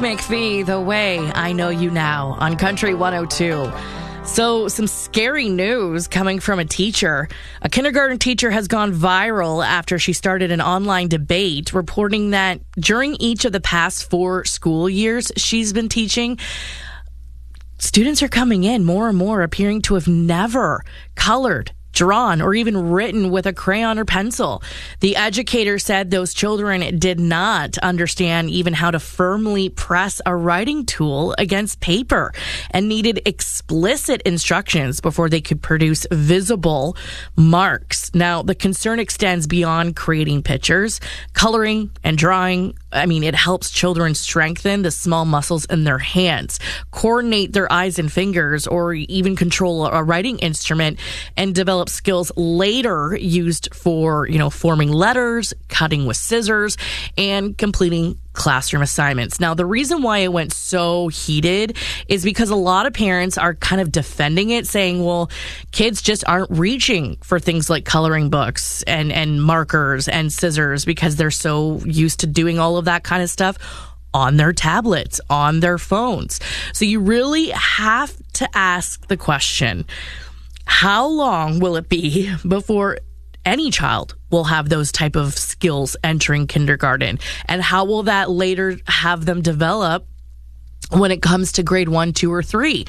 McPhee, The Way I Know You Now on Country 102. So some scary news coming from a teacher. A kindergarten teacher has gone viral after she started an online debate reporting that during each of the past 4 school years she's been teaching, students are coming in more and more appearing to have never colored, drawn, or even written with a crayon or pencil. The educator said those children did not understand even how to firmly press a writing tool against paper and needed explicit instructions before they could produce visible marks. Now, the concern extends beyond creating pictures. Coloring and drawing, it helps children strengthen the small muscles in their hands, coordinate their eyes and fingers, or even control a writing instrument and develop skills later used for, forming letters, cutting with scissors, and completing classroom assignments. Now, the reason why it went so heated is because a lot of parents are kind of defending it, saying, well, kids just aren't reaching for things like coloring books and markers and scissors because they're so used to doing all of that kind of stuff on their tablets, on their phones. So you really have to ask the question, how long will it be before any child will have those type of skills entering kindergarten? And how will that later have them develop when it comes to grade 1, 2, or 3?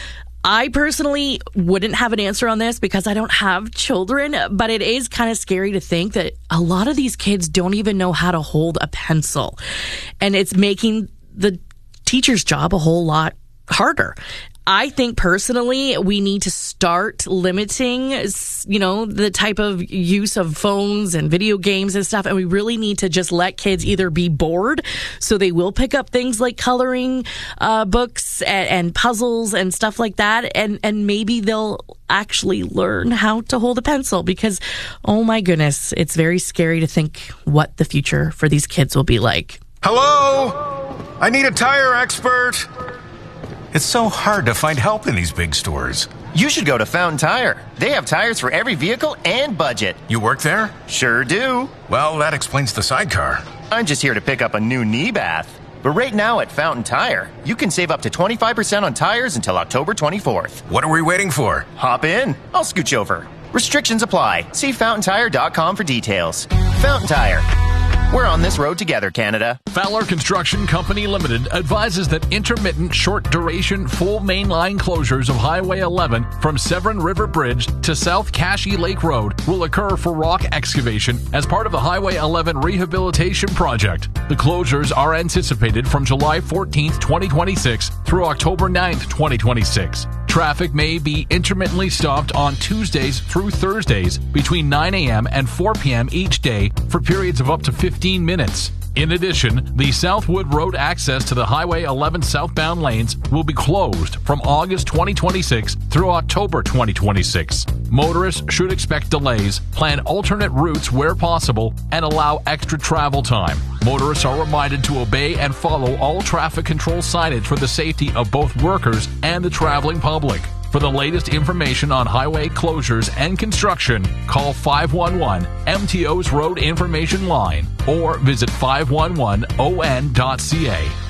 I personally wouldn't have an answer on this because I don't have children, but it is kind of scary to think that a lot of these kids don't even know how to hold a pencil. And it's making the teacher's job a whole lot harder. I think personally we need to start limiting, the type of use of phones and video games and stuff. And we really need to just let kids either be bored, so they will pick up things like coloring books and puzzles and stuff like that. And maybe they'll actually learn how to hold a pencil because, oh my goodness, it's very scary to think what the future for these kids will be like. Hello? I need a tire expert. It's so hard to find help in these big stores. You should go to Fountain Tire. They have tires for every vehicle and budget. You work there? Sure do. Well, that explains the sidecar. I'm just here to pick up a new knee bath. But right now at Fountain Tire, you can save up to 25% on tires until October 24th. What are we waiting for? Hop in. I'll scooch over. Restrictions apply. See fountaintire.com for details. Fountain Tire. We're on this road together, Canada. Fowler Construction Company Limited advises that intermittent, short-duration, full mainline closures of Highway 11 from Severn River Bridge to South Cashie Lake Road will occur for rock excavation as part of the Highway 11 rehabilitation project. The closures are anticipated from July 14th, 2026 through October 9th, 2026. Traffic may be intermittently stopped on Tuesdays through Thursdays between 9 a.m. and 4 p.m. each day for periods of up to 15 minutes. In addition, the Southwood Road access to the Highway 11 southbound lanes will be closed from August 2026 through October 2026. Motorists should expect delays, plan alternate routes where possible, and allow extra travel time. Motorists are reminded to obey and follow all traffic control signage for the safety of both workers and the traveling public. For the latest information on highway closures and construction, call 511 MTO's Road Information Line or visit 511on.ca.